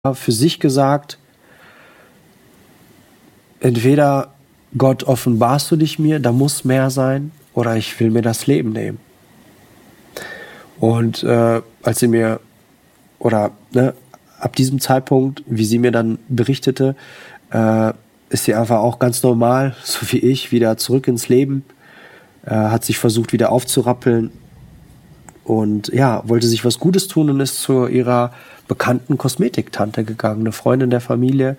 für sich gesagt, entweder Gott, offenbarst du dich mir, da muss mehr sein, oder ich will mir das Leben nehmen. Und als sie mir, ab diesem Zeitpunkt, wie sie mir dann berichtete, ist sie einfach auch ganz normal, so wie ich, wieder zurück ins Leben, hat sich versucht, wieder aufzurappeln und ja, wollte sich was Gutes tun und ist zu ihrer bekannten Kosmetiktante gegangen, eine Freundin der Familie,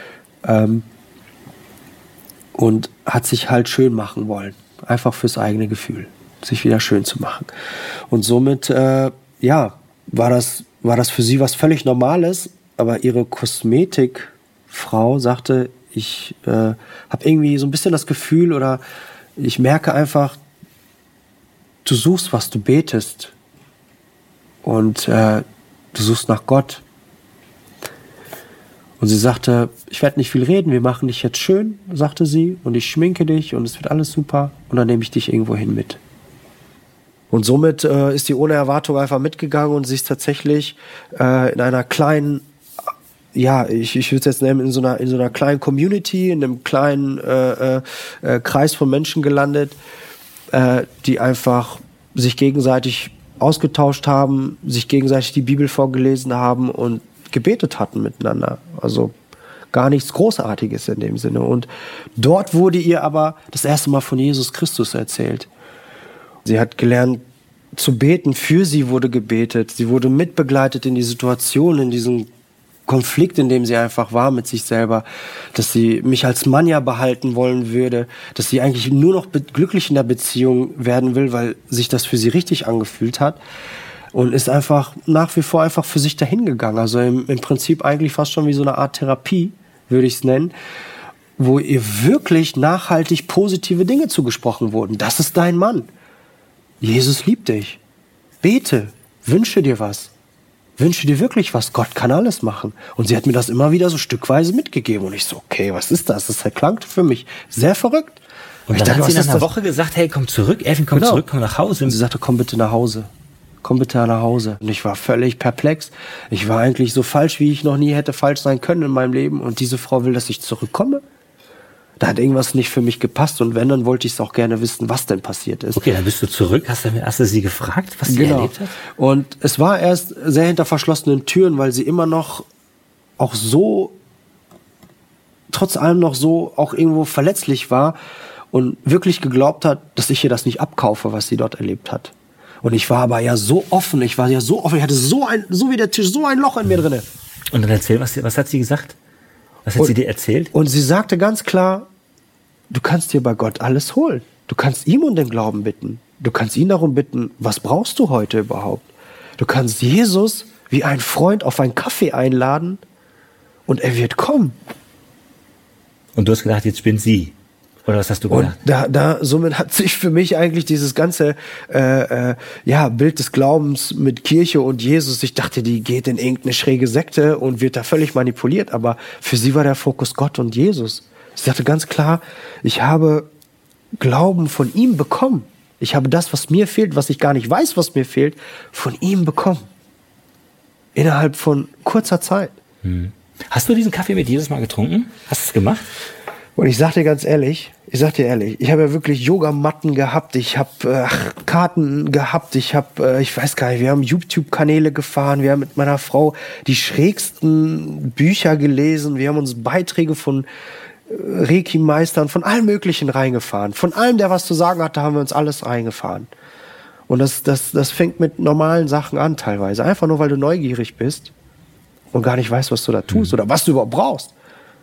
und hat sich halt schön machen wollen, einfach fürs eigene Gefühl, sich wieder schön zu machen. Und somit, war das für sie was völlig Normales, aber ihre Kosmetikfrau sagte, ich habe irgendwie so ein bisschen das Gefühl, oder ich merke einfach, du suchst was, du betest und du suchst nach Gott. Und sie sagte, ich werde nicht viel reden, wir machen dich jetzt schön, sagte sie, und ich schminke dich und es wird alles super und dann nehme ich dich irgendwo hin mit. Und somit ist sie ohne Erwartung einfach mitgegangen und sie ist tatsächlich in einer kleinen, ich würde es jetzt nennen, in so einer kleinen Community, in einem kleinen Kreis von Menschen gelandet, die einfach sich gegenseitig ausgetauscht haben, sich gegenseitig die Bibel vorgelesen haben und gebetet hatten miteinander. Also gar nichts Großartiges in dem Sinne. Und dort wurde ihr aber das erste Mal von Jesus Christus erzählt. Sie hat gelernt zu beten, für sie wurde gebetet. Sie wurde mitbegleitet in die Situation, in diesen Konflikt, in dem sie einfach war mit sich selber, dass sie mich als Mann ja behalten wollen würde, dass sie eigentlich nur noch glücklich in der Beziehung werden will, weil sich das für sie richtig angefühlt hat, und ist einfach nach wie vor einfach für sich dahingegangen. Also im Prinzip eigentlich fast schon wie so eine Art Therapie, würde ich es nennen, wo ihr wirklich nachhaltig positive Dinge zugesprochen wurden. Das ist dein Mann. Jesus liebt dich. Bete, wünsche dir was. Wünsche dir wirklich was. Gott kann alles machen. Und sie hat mir das immer wieder so stückweise mitgegeben. Und ich so, okay, was ist das? Das klang für mich sehr verrückt. Und dann hat sie nach einer Woche gesagt, hey, komm zurück, Erwin, komm zurück, komm nach Hause. Und sie sagte, komm bitte nach Hause. Komm bitte nach Hause. Und ich war völlig perplex. Ich war eigentlich so falsch, wie ich noch nie hätte falsch sein können in meinem Leben. Und diese Frau will, dass ich zurückkomme? Da hat irgendwas nicht für mich gepasst. Und wenn, dann wollte ich es auch gerne wissen, was denn passiert ist. Okay, dann bist du zurück. Hast du sie gefragt, was sie erlebt hat? Und es war erst sehr hinter verschlossenen Türen, weil sie immer noch auch so, trotz allem noch so auch irgendwo verletzlich war und wirklich geglaubt hat, dass ich ihr das nicht abkaufe, was sie dort erlebt hat. Und ich war aber ja so offen, ich hatte so wie der Tisch, so ein Loch in mir drinne. Und dann erzähl, was hat sie gesagt? Was hat sie dir erzählt? Und sie sagte ganz klar, du kannst dir bei Gott alles holen. Du kannst ihm um den Glauben bitten. Du kannst ihn darum bitten, was brauchst du heute überhaupt? Du kannst Jesus wie ein Freund auf einen Kaffee einladen und er wird kommen. Und du hast gedacht, jetzt spinnt sie. Oder was hast du gedacht? Und somit hat sich für mich eigentlich dieses ganze Bild des Glaubens mit Kirche und Jesus, ich dachte, die geht in irgendeine schräge Sekte und wird da völlig manipuliert, aber für sie war der Fokus Gott und Jesus. Sie sagte ganz klar, ich habe Glauben von ihm bekommen. Ich habe das, was mir fehlt, was ich gar nicht weiß, was mir fehlt, von ihm bekommen. Innerhalb von kurzer Zeit. Hast du diesen Kaffee mit Jesus mal getrunken? Hast du es gemacht? Und ich sag dir ehrlich, ich habe ja wirklich Yogamatten gehabt, ich habe Karten gehabt, ich weiß gar nicht, wir haben YouTube-Kanäle gefahren, wir haben mit meiner Frau die schrägsten Bücher gelesen, wir haben uns Beiträge von Reiki-Meistern, von allen möglichen reingefahren. Von allem, der was zu sagen hatte, haben wir uns alles reingefahren. Und das fängt mit normalen Sachen an teilweise, einfach nur, weil du neugierig bist und gar nicht weißt, was du da tust oder was du überhaupt brauchst.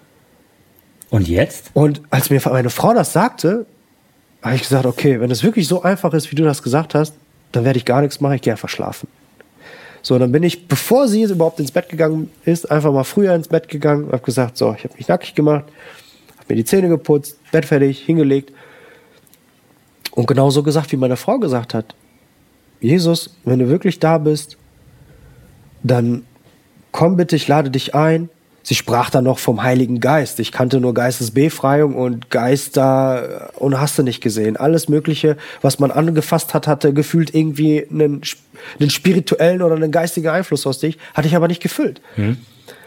Und jetzt? Und als mir meine Frau das sagte, habe ich gesagt, okay, wenn es wirklich so einfach ist, wie du das gesagt hast, dann werde ich gar nichts machen, ich gehe einfach schlafen. So, dann bin ich, bevor sie überhaupt ins Bett gegangen ist, einfach mal früher ins Bett gegangen und habe gesagt, so, ich habe mich nackig gemacht, habe mir die Zähne geputzt, Bett fertig, hingelegt und genauso gesagt, wie meine Frau gesagt hat, Jesus, wenn du wirklich da bist, dann komm bitte, ich lade dich ein. Sie sprach dann noch vom Heiligen Geist. Ich kannte nur Geistesbefreiung und Geister und hast du nicht gesehen. Alles Mögliche, was man angefasst hat, hatte gefühlt irgendwie einen spirituellen oder einen geistigen Einfluss aus dich, hatte ich aber nicht gefüllt.